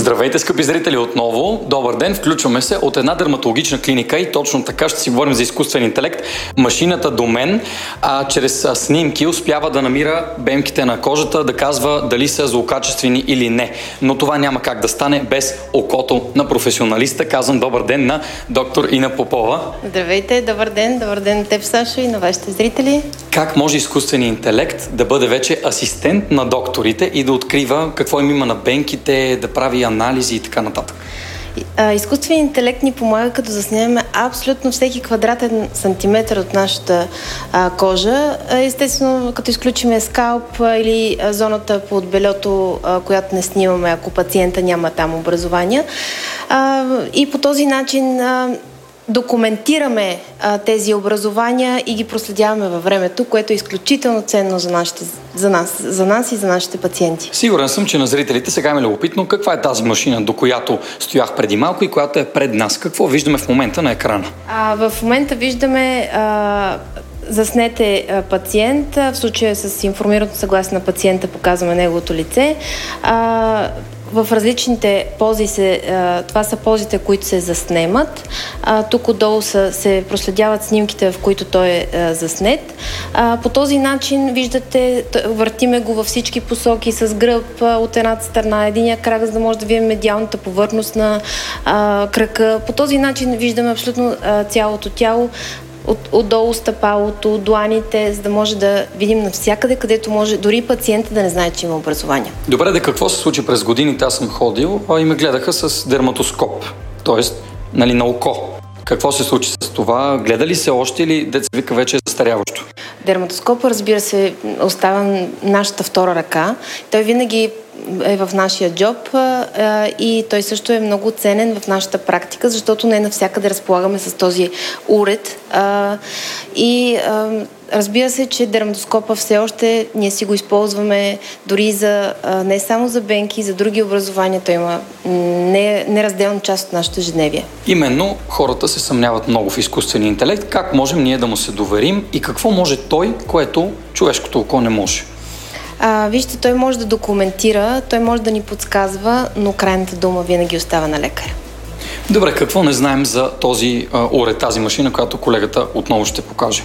Здравейте, скъпи зрители, отново. Добър ден, включваме се от една дерматологична клиника и точно така ще си говорим за изкуствен интелект. Машината до мен, чрез снимки успява да намира бемките на кожата, да казва дали са злокачествени или не. Но това няма как да стане без окото на професионалиста. Казвам добър ден на доктор Ина Попова. Здравейте, добър ден на теб, Сашо, и на вашите зрители. Как може изкуственият интелект да бъде вече асистент на докторите и да открива какво им има на бенките, да прави анализи и така нататък? Изкуственият интелект ни помага, като заснемем абсолютно всеки квадратен сантиметър от нашата кожа. Естествено, като изключиме скалп или зоната под белето, която не снимаме, ако пациента няма там образования. И по този начин документираме тези образования и ги проследяваме във времето, което е изключително ценно за нас и за нашите пациенти. Сигурен съм, че на зрителите сега е любопитно каква е тази машина, до която стоях преди малко и която е пред нас. Какво виждаме в момента на екрана? В момента виждаме заснете пациент, в случая с информираното съгласие на пациента показваме неговото лице. В различните пози това са позите, които се заснемат. Тук отдолу се проследяват снимките, в които той е заснет. По този начин, виждате, въртиме го във всички посоки с гръб от едната страна, единия крак, за да може да видим медиалната повърхност на крака. По този начин виждаме абсолютно цялото тяло, отдолу стъпалото, дланите, за да може да видим навсякъде, където може дори пациента да не знае, че има образование. Добре, какво се случи през годините? Аз съм ходил и ме гледаха с дерматоскоп, т.е. на око. Какво се случи с това? Гледа ли се още или деца вика вече е застаряващо? Дерматоскопът, разбира се, остава нашата втора ръка. Той винаги е в нашия джоб и той също е много ценен в нашата практика, защото не навсякъде разполагаме с този уред. Разбира се, че дерматоскопа все още ние си го използваме дори за не само за бенки, за други образования. Той има неразделна част от нашето ежедневие. Именно хората се съмняват много в изкуствения интелект. Как можем ние да му се доверим и какво може той, което човешкото око не може? Вижте, той може да документира, той може да ни подсказва, но крайната дума винаги остава на лекаря. Добре, какво не знаем за този уред, тази машина, която колегата отново ще покаже?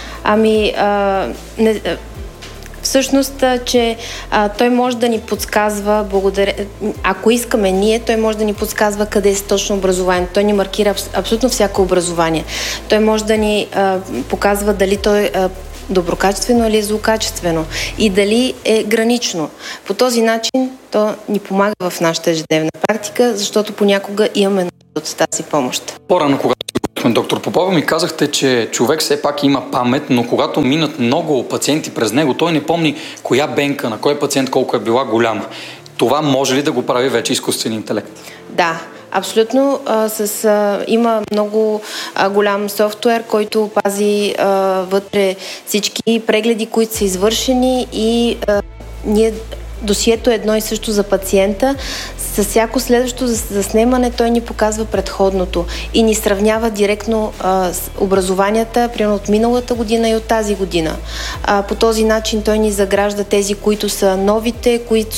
Всъщност, че той може да ни подсказва, ако искаме ние, той може да ни подсказва къде е точно образование. Той ни маркира абсолютно всяко образование. Той може да ни показва дали той доброкачествено или злокачествено и дали е гранично. По този начин то ни помага в нашата ежедневна практика, защото понякога имаме нужда от тази помощ. По-рано, когато доктор Попова, ми казахте, че човек все пак има памет, но когато минат много пациенти през него, той не помни коя бенка, на кой пациент колко е била голяма. Това може ли да го прави вече изкуствен интелект? Да. Абсолютно. Има много голям софтуер, който пази вътре всички прегледи, които са извършени и досието е едно и също за пациента. С всяко следващо заснемане той ни показва предходното и ни сравнява директно образованията, примерно от миналата година и от тази година. По този начин той ни загражда тези, които са новите, които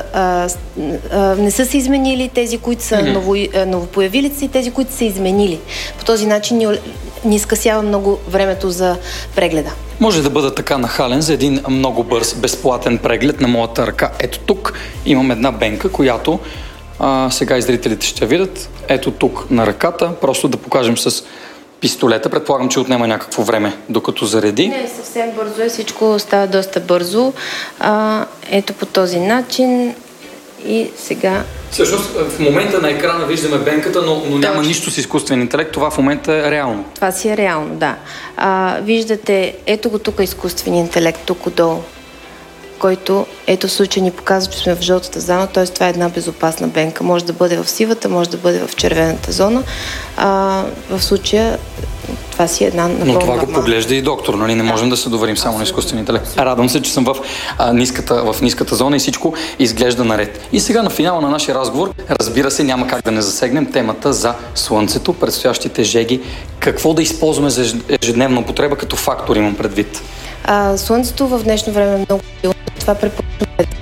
не са се изменили, тези, които са новопоявили се и тези, които са изменили. По този начин ни скъсява много времето за прегледа. Може да бъда така нахален за един много бърз, безплатен преглед на моята ръка. Ето тук имам една бенка, която сега и зрителите ще видят. Ето тук на ръката. Просто да покажем с пистолета. Предполагам, че отнема някакво време, докато зареди. Не, съвсем бързо е. Всичко става доста бързо. Ето по този начин. И сега... Всъщност, в момента на екрана виждаме бенката, но няма нищо с изкуствен интелект. Това в момента е реално. Това си е реално, да. Виждате, ето го тук изкуствен интелект, тук отдолу, който ето в случай ни показва, че сме в жълтата зона, т.е. това е една безопасна бенка. Може да бъде в сивата, може да бъде в червената зона. В случая това си е една напълно. Но това го поглежда и доктор, нали? Не можем да се доверим само на изкуствен интелект. Радвам се, че съм в ниската зона и всичко изглежда наред. И сега на финала на нашия разговор, разбира се, няма как да не засегнем темата за слънцето, предстоящите жеги. Какво да използваме за ежедневна употреба като фактор, имам предвид? Слънцето в днешно време е много силно. Това препоръчваме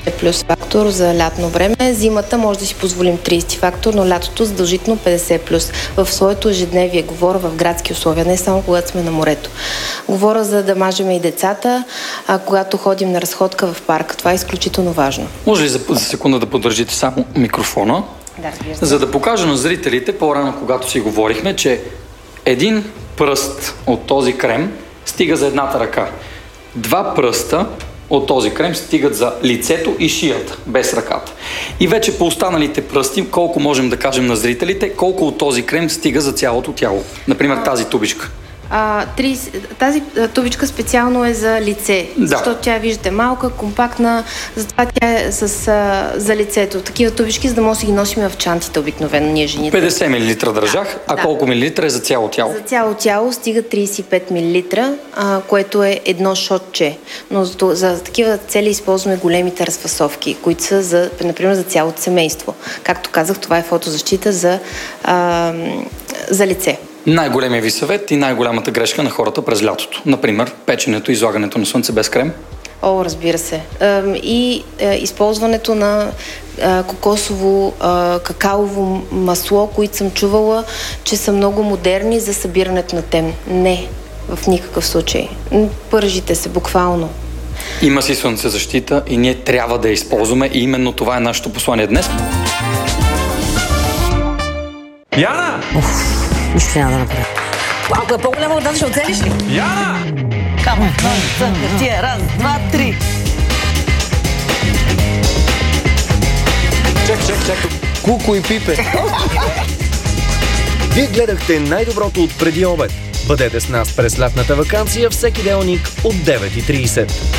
плюс фактор за лятно време. Зимата може да си позволим 30 фактор, но лятото задължително 50 плюс. В своето ежедневие говоря в градски условия, не само когато сме на морето. Говоря за да мажем и децата, когато ходим на разходка в парка. Това е изключително важно. Може ли за секунда да поддържите само микрофона? Да, разбира се. За да покажа на зрителите, по-рано, когато си говорихме, че един пръст от този крем стига за едната ръка. 2 пръста от този крем стигат за лицето и шията, без ръката. И вече по останалите пръсти, колко можем да кажем на зрителите, колко от този крем стига за цялото тяло. Например, тази тубичка. Тази тубичка специално е за лице, защото тя виждате малка, компактна, затова тя е за лицето. Такива тубички, за да може да ги носим в чантите обикновено ние жените. 50 мл държах, колко милилитра е за цяло тяло? За цяло тяло стига 35 мл, което е едно шотче. Но за такива цели използваме големите разфасовки, които са например за цялото семейство. Както казах, това е фотозащита за лице. Най-големия ви съвет и най-голямата грешка на хората през лятото? Например, печенето и излагането на слънце без крем? Разбира се. И използването на кокосово, какаово масло, които съм чувала, че са много модерни за събирането на тем. Не, в никакъв случай. Пържите се, буквално. Има си слънцезащита и ние трябва да я използваме и именно това е нашето послание днес. Яна! Нищо няма да направя. Малко е по-голяма от нас, ще оцелиш ли? Яна! Камък, хартия, 1, 2, 3. Чек. Куко и Пипе. Вие гледахте най-доброто от преди обед. Бъдете с нас през лятната ваканция всеки делник от 9:30.